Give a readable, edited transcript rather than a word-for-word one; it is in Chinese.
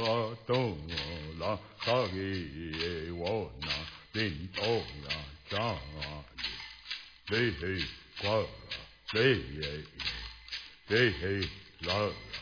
东啦卡给我那林东呀张嘞嘿呱啦嘞嘿啦。